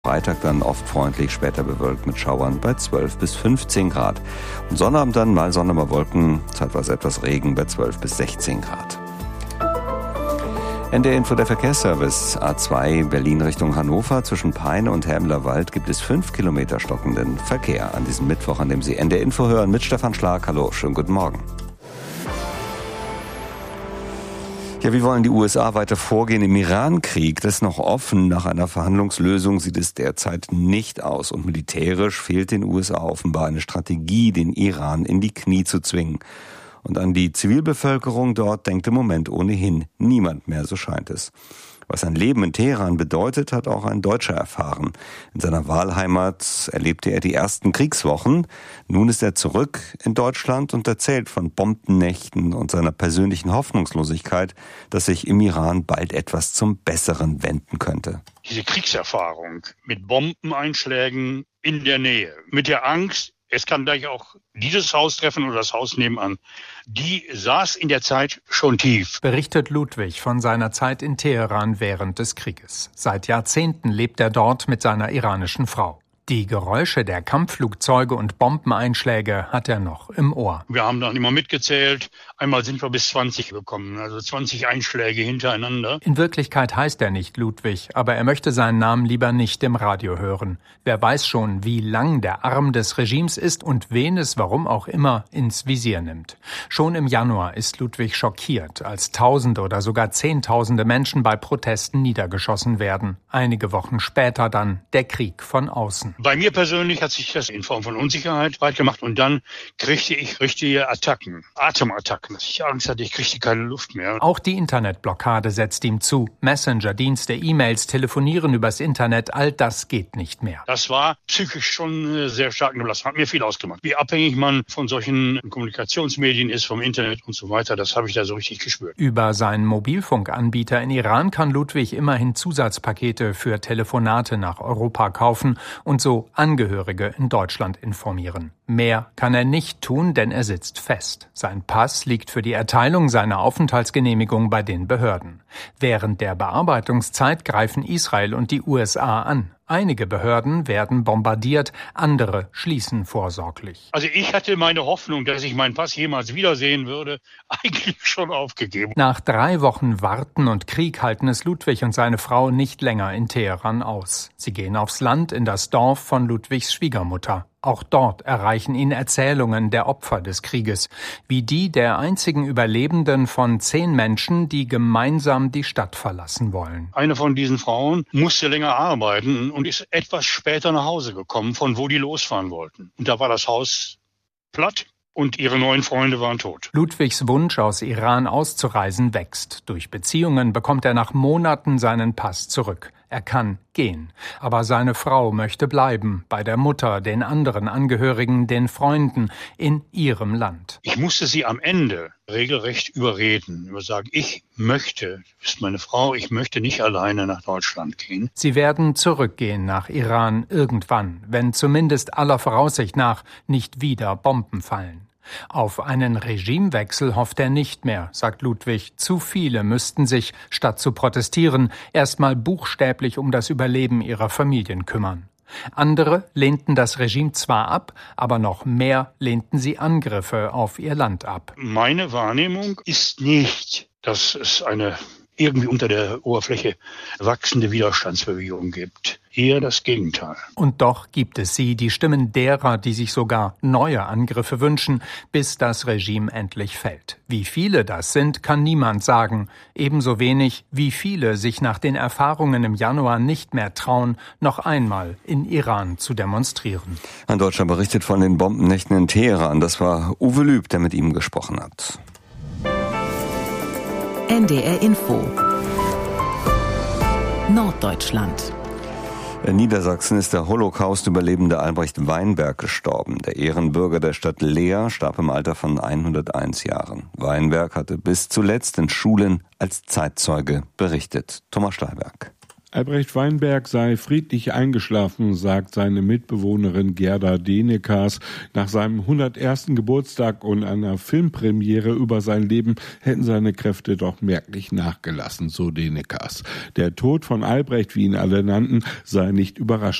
Freitag dann oft freundlich, später bewölkt mit Schauern bei 12 bis 15 Grad. Und Sonnabend dann mal Sonne, mal Wolken, zeitweise etwas Regen bei 12 bis 16 Grad. NDR Info, der Verkehrsservice. A2 Berlin Richtung Hannover. Zwischen Peine und Helmlerwald gibt es 5 Kilometer stockenden Verkehr an diesem Mittwoch, an dem Sie NDR Info hören mit Stefan Schlag. Hallo, schönen guten Morgen. Ja, wie wollen die USA weiter vorgehen im Iran-Krieg? Das ist noch offen. Nach einer Verhandlungslösung sieht es derzeit nicht aus. Und militärisch fehlt den USA offenbar eine Strategie, den Iran in die Knie zu zwingen. Und an die Zivilbevölkerung dort denkt im Moment ohnehin niemand mehr, so scheint es. Was ein Leben in Teheran bedeutet, hat auch ein Deutscher erfahren. In seiner Wahlheimat erlebte er die ersten Kriegswochen. Nun ist er zurück in Deutschland und erzählt von Bombennächten und seiner persönlichen Hoffnungslosigkeit, dass sich im Iran bald etwas zum Besseren wenden könnte. Diese Kriegserfahrung mit Bombeneinschlägen in der Nähe, mit der Angst, es kann gleich auch dieses Haus treffen oder das Haus nebenan. Die saß in der Zeit schon tief. Berichtet Ludwig von seiner Zeit in Teheran während des Krieges. Seit Jahrzehnten lebt er dort mit seiner iranischen Frau. Die Geräusche der Kampfflugzeuge und Bombeneinschläge hat er noch im Ohr. Wir haben dann immer mitgezählt. Einmal sind wir bis 20 gekommen, also 20 Einschläge hintereinander. In Wirklichkeit heißt er nicht Ludwig, aber er möchte seinen Namen lieber nicht im Radio hören. Wer weiß schon, wie lang der Arm des Regimes ist und wen es, warum auch immer, ins Visier nimmt. Schon im Januar ist Ludwig schockiert, als Tausende oder sogar Zehntausende Menschen bei Protesten niedergeschossen werden. Einige Wochen später dann der Krieg von außen. Bei mir persönlich hat sich das in Form von Unsicherheit breit gemacht und dann kriegte ich richtige Attacken, Atemattacken, dass ich Angst hatte, ich kriegte keine Luft mehr. Auch die Internetblockade setzt ihm zu. Messenger-Dienste, E-Mails, Telefonieren übers Internet, all das geht nicht mehr. Das war psychisch schon sehr stark belastet, hat mir viel ausgemacht. Wie abhängig man von solchen Kommunikationsmedien ist, vom Internet und so weiter, das habe ich da so richtig gespürt. Über seinen Mobilfunkanbieter in Iran kann Ludwig immerhin Zusatzpakete für Telefonate nach Europa kaufen und so Angehörige in Deutschland informieren. Mehr kann er nicht tun, denn er sitzt fest. Sein Pass liegt für die Erteilung seiner Aufenthaltsgenehmigung bei den Behörden. Während der Bearbeitungszeit greifen Israel und die USA an. Einige Behörden werden bombardiert, andere schließen vorsorglich. Also ich hatte meine Hoffnung, dass ich meinen Pass jemals wiedersehen würde, eigentlich schon aufgegeben. Nach 3 Wochen Warten und Krieg halten es Ludwig und seine Frau nicht länger in Teheran aus. Sie gehen aufs Land in das Dorf von Ludwigs Schwiegermutter. Auch dort erreichen ihn Erzählungen der Opfer des Krieges, wie die der einzigen Überlebenden von 10 Menschen, die gemeinsam die Stadt verlassen wollen. Eine von diesen Frauen musste länger arbeiten und ist etwas später nach Hause gekommen, von wo die losfahren wollten. Und da war das Haus platt und ihre neuen Freunde waren tot. Ludwigs Wunsch, aus Iran auszureisen, wächst. Durch Beziehungen bekommt er nach Monaten seinen Pass zurück. Er kann gehen. Aber seine Frau möchte bleiben, bei der Mutter, den anderen Angehörigen, den Freunden, in ihrem Land. Ich musste sie am Ende regelrecht überreden, sagen, ich möchte, das ist meine Frau, ich möchte nicht alleine nach Deutschland gehen. Sie werden zurückgehen nach Iran irgendwann, wenn zumindest aller Voraussicht nach nicht wieder Bomben fallen. Auf einen Regimewechsel hofft er nicht mehr, sagt Ludwig. Zu viele müssten sich, statt zu protestieren, erstmal buchstäblich um das Überleben ihrer Familien kümmern. Andere lehnten das Regime zwar ab, aber noch mehr lehnten sie Angriffe auf ihr Land ab. Meine Wahrnehmung ist nicht, dass es eine irgendwie unter der Oberfläche wachsende Widerstandsbewegung gibt. Eher das Gegenteil. Und doch gibt es sie, die Stimmen derer, die sich sogar neue Angriffe wünschen, bis das Regime endlich fällt. Wie viele das sind, kann niemand sagen. Ebenso wenig, wie viele sich nach den Erfahrungen im Januar nicht mehr trauen, noch einmal in Iran zu demonstrieren. Ein Deutscher berichtet von den Bombennächten in Teheran. Das war Uwe Lüb, der mit ihm gesprochen hat. NDR Info Norddeutschland. In Niedersachsen ist der Holocaust-Überlebende Albrecht Weinberg gestorben. Der Ehrenbürger der Stadt Leer starb im Alter von 101 Jahren. Weinberg hatte bis zuletzt in Schulen als Zeitzeuge berichtet. Thomas Stahlberg. Albrecht Weinberg sei friedlich eingeschlafen, sagt seine Mitbewohnerin Gerda Denekers. Nach seinem 101. Geburtstag und einer Filmpremiere über sein Leben hätten seine Kräfte doch merklich nachgelassen, so Denekers. Der Tod von Albrecht, wie ihn alle nannten, sei nicht überraschend